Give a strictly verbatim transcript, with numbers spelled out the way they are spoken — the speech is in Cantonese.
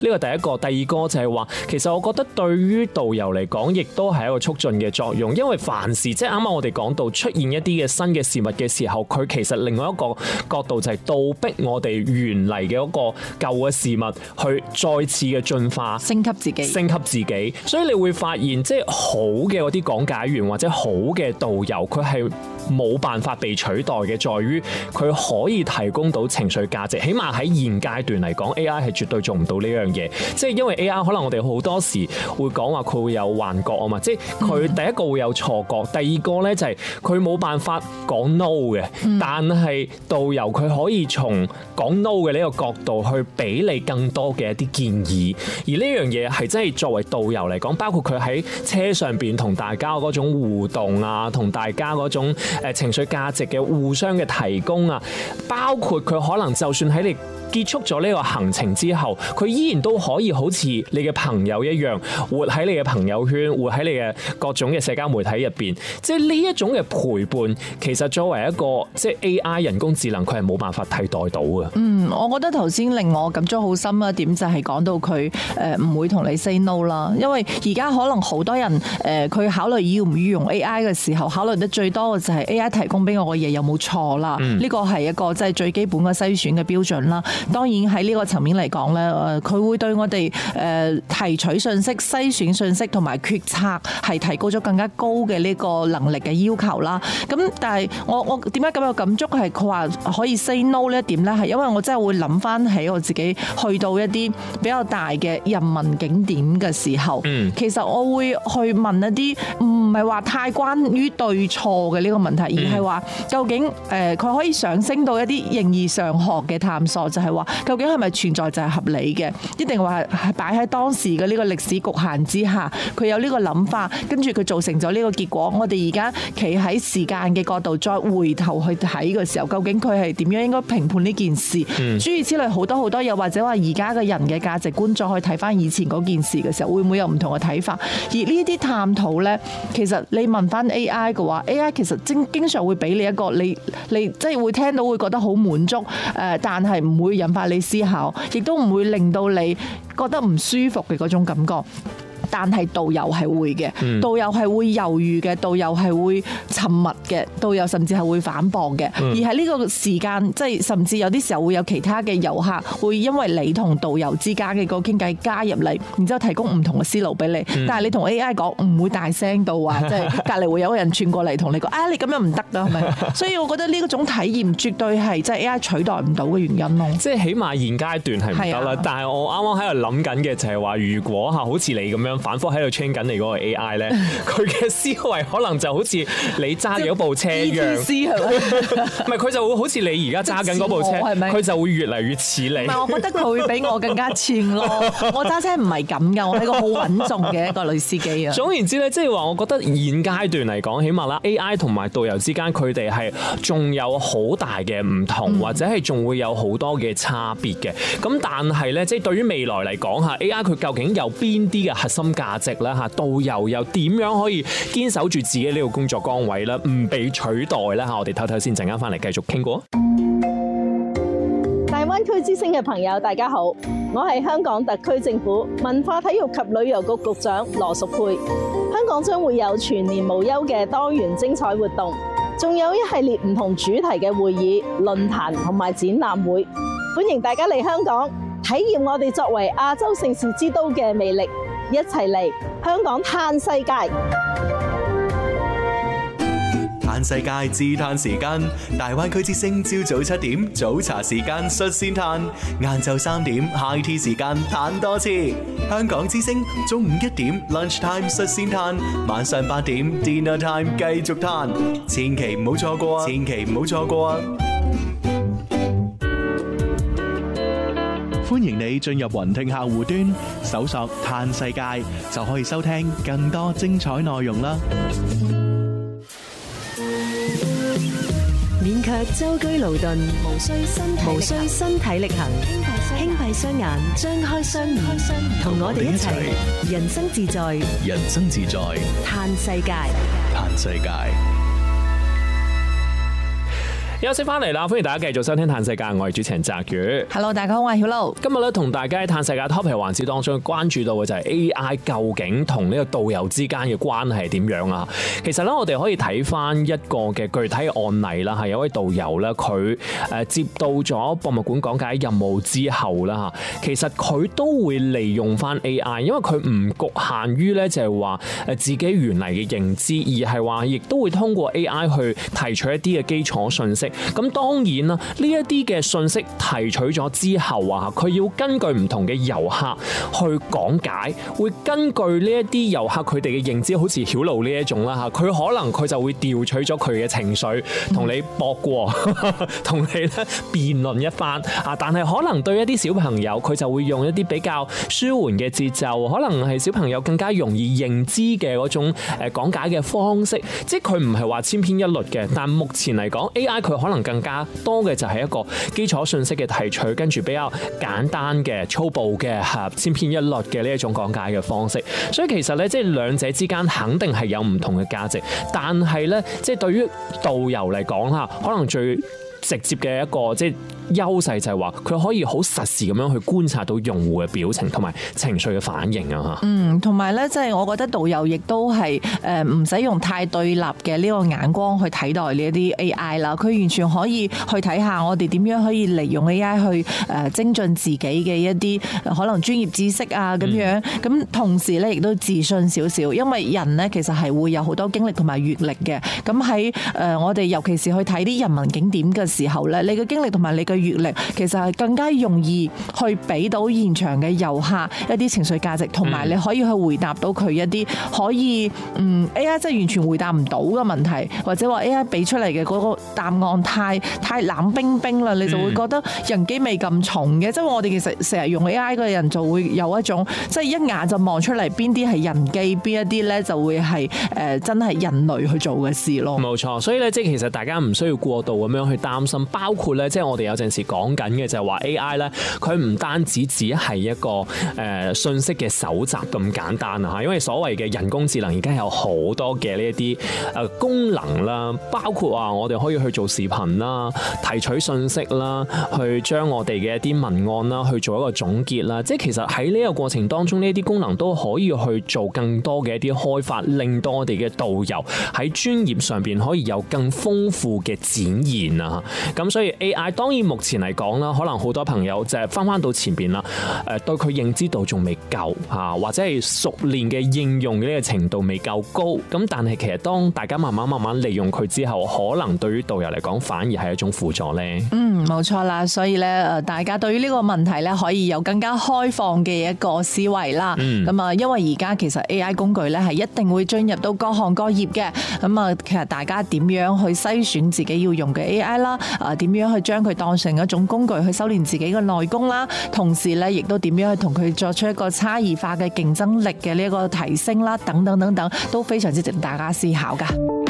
呢個第一個，第二個就係話，其實我覺得對於導遊嚟講，亦都係一個促進嘅作用，因為凡事即係啱啱我哋講到出現一啲嘅新嘅事物嘅時候，佢其實另外一個角度就係倒逼我哋原嚟嘅一個舊嘅事物去再次嘅進化、 升級自己、 升級自己。所以你會發現，即係好嘅嗰啲講解員或者好嘅導遊，佢係冇辦法被取代嘅，在於佢可以提供到情緒價值。起碼喺現階段嚟講 ，A I 係絕對做唔到呢樣嘢。即係因為 A I 可能我哋好多時會講話佢會有幻覺啊嘛，即係佢第一個會有錯覺，第二個咧就係佢冇辦法講 no 嘅，但係導遊佢可以從講 no 嘅呢個角度去俾你更多嘅一啲建議，而呢樣嘢係真係作為導遊嚟講，包括佢喺車上邊同大家嗰種互動啊，同大家嗰種誒情緒價值嘅互相嘅提供啊，包括佢可能就算喺你結束咗呢個行程之後，佢依然都可以好似你嘅朋友一樣，活喺你嘅朋友圈，活喺你嘅各種嘅社交媒體入邊。即係呢一種嘅陪伴，其實作為一個即係 A I 人工智能，佢係冇辦法替代到嘅。 嗯，我覺得頭先令我感觸好深嘅一點就係講到佢誒唔會同你 say no 啦，因為而家可能好多人誒佢考慮要唔要用 A I 嘅時候，考慮得最多嘅就係 A I 提供俾我嘅嘢有冇錯啦。呢個係一個即係最基本嘅篩選嘅標準啦。當然喺呢個層面嚟講咧，誒佢會對我哋誒提取信息、篩選信息同埋決策係提高咗更加高嘅呢個能力嘅要求啦。咁但係我我點解咁有感觸係佢話可以 say no 呢一點咧？係因為我真係會諗翻起我自己去到一啲比較大嘅人文景點嘅時候，嗯、其實我會去問一啲唔係話太關於對錯嘅呢個問題，而係話究竟誒佢可以上升到一啲形而上學嘅探索，就係、是、話。究竟係咪存在就係合理嘅？一定話係擺喺當時嘅呢個歷史局限之下，佢有呢個諗法，跟住佢造成咗呢個結果。我哋而家企喺時間嘅角度再回頭去睇嘅時候，究竟佢係點樣應該評判呢件事？嗯、諸如此類好多好多，又或者話而家嘅人嘅價值觀再去睇翻以前嗰件事嘅時候，會唔會有唔同嘅睇法？而呢啲探討呢，其實你問翻 A I 嘅話 ，A I 其實經經常會俾你一個你你即係會聽到會覺得好滿足誒，但係唔會引發你思考，亦都唔會令到你覺得唔舒服嘅嗰種感覺。但係導遊係會嘅，嗯、導遊係會猶豫嘅，導遊係會沉默嘅，導遊甚至係會反駁嘅。嗯、而喺呢個時間，即係甚至有啲時候會有其他嘅遊客會因為你同導遊之間嘅個傾偈加入嚟，然之後提供唔同嘅思路俾你。嗯、但係你同 A I 講唔會大聲到話，即係隔離會有個人串過嚟同你講啊，你咁樣唔得㗎，係咪？所以我覺得呢種體驗絕對係即係 A I 取代唔到嘅原因咯。 即係起碼現階段係唔得啦。啊、但係我啱啱喺度諗緊嘅就係話，如果嚇好似你咁樣反覆喺度 train 緊你嗰個 A I 咧，佢嘅思維可能就好似你揸住嗰部車一樣，唔係佢就會好似你而家揸緊嗰部車，佢就會越嚟越似你。唔係，我覺得佢會比我更加串咯。我揸車唔係咁噶，我係個好穩重嘅一個女司機啊。 總言之咧，即係話，我覺得現階段嚟講，起碼啦 A I 同埋導遊之間，佢哋係仲有好大嘅唔同，嗯、或者係仲會有好多嘅差別嘅。咁但係咧，即係對於未來嚟講嚇 A I 佢究竟有邊啲嘅核心價值咧嚇？導遊又點樣可以堅守住自己呢個工作崗位咧，唔被取代咧嚇？我哋唞唞先，陣間翻嚟繼續傾過。 大灣區之星嘅朋友，大家好，我係香港特區政府文化體育及旅遊局局長羅淑佩。香港將會有全年無休嘅多元精彩活動，仲有一系列唔同主題嘅會議、論壇同埋展覽會，歡迎大家嚟香港體驗我哋作為亞洲盛事之都嘅魅力，一齊嚟香港嘆世界。 嘆世界自嘆時間，大灣區之星朝早七點早茶時間率先嘆，晏晝三點 high tea 時間嘆多次。香港之星中午一點 lunch time 率先嘆，晚上八點 dinner time 繼續嘆，千祈唔好錯過啊！千祈唔好錯過啊！歡迎你進入雲聽客戶端，搜索嘆世界就可以收聽更多精彩內容啦。 免卻舟車勞頓，無需身體無需身體力行，輕閉雙眼，張開雙耳，同我哋一齊人生自在， 人生自在， 嘆世界， 嘆世界。 休息翻嚟啦，歡迎大家繼續收聽《嘆世界》，我係主持人澤宇。 Hello， 大家好，我係曉露。 今日咧同大家喺《嘆世界》topic 環節當中關注到嘅就係 A I 究竟同呢個導遊之間嘅關係係點樣啊？其實咧，我哋可以睇翻一個嘅具體案例啦，係有位導遊咧，佢誒接到咗博物館講解任務之後啦嚇，其實佢都會利用翻 A I， 因為佢唔局限於咧就係話誒自己原嚟嘅認知，而係話亦都會通過 A I 去提取一啲嘅基礎信息。咁當然啦，呢一啲嘅信息提取咗之後啊，佢要根據唔同嘅遊客去講解，會根據呢一啲遊客佢哋嘅認知，好似曉露呢一種啦嚇，佢可能佢就會調取咗佢嘅情緒，同你駁過，同你咧辯論一番啊。但係可能對一啲小朋友，佢就會用一啲比較舒緩嘅節奏，可能係小朋友更加容易認知嘅嗰種誒講解嘅方式，即係佢唔係話千篇一律嘅。但目前嚟講 A I 佢可能更加多嘅就係一個基礎信息嘅提取，跟住比較簡單嘅粗暴嘅嚇千篇一律嘅呢一種講解嘅方式。所以其實咧，即係兩者之間肯定係有唔同嘅價值，但係咧，即係對於導遊嚟講啦，可能最直接嘅一個即係優勢就係話佢可以好實時咁樣去觀察到用戶嘅表情同埋情緒嘅反應啊嚇。 嗯，同埋咧，即係我覺得導遊亦都係誒唔使用太對立嘅呢個眼光去睇待呢一啲 A I 啦。佢完全可以去睇下我哋點樣可以利用 A I 去誒精進自己嘅一啲可能專業知識啊咁樣。咁、嗯、同時咧亦都自信少少，因為人咧其實係會有好多經歷同埋閲歷嘅。咁喺誒我哋尤其是去睇啲人文景點嘅時候咧，你嘅經歷同埋你嘅閲歷其實係更加容易去俾到現場嘅遊客一啲情緒價值，同埋你可以去回答到佢一啲可以嗯 A I 真係完全回答唔到嘅問題，或者話 A I 俾出嚟嘅嗰個答案太太冷冰冰啦，你就會覺得人機味咁重嘅。即係我哋其實成日用 A I 嘅人就會有一種即係一眼就望出嚟邊啲係人機，邊一啲咧就會係誒真係人類去做嘅事咯。 冇錯，所以咧即係其實大家唔需要過度咁樣去擔心，包括咧即係我哋有陣時講緊嘅就係話 A I 咧，佢唔單止只係一個誒信息嘅搜集咁簡單啊嚇，因為所謂嘅人工智能而家有好多嘅呢一啲誒功能啦，包括話我哋可以去做視頻啦、提取信息啦、去將我哋嘅一啲文案啦去做一個總結啦，即係其實喺呢個過程當中，呢啲功能都可以去做更多嘅一啲開發，令到我哋嘅導遊喺專業上邊可以有更豐富嘅展現啊！咁所以 A I 當然目前嚟講啦，可能好多朋友就係翻翻到前邊啦，誒對佢認知度仲未夠嚇，或者係熟練嘅應用嘅呢個程度未夠高。咁但係其實當大家慢慢慢慢利用佢之後，可能對於導遊嚟講反而係一種輔助咧。嗯， 冇錯啦。所以咧誒，大家對於呢個問題咧，可以有更加開放嘅一個思維啦。咁啊、嗯，因為而家其實 A I 工具咧係一定會進入到各行各業嘅。咁啊，其實大家點樣去篩選自己要用嘅 A I 啦？啊，點樣去將佢當成一種工具去修煉自己嘅內功啦？同時咧，亦都點樣去同佢作出一個差異化嘅競爭力嘅呢一個提升啦？等等等等，都非常之值得大家思考㗎。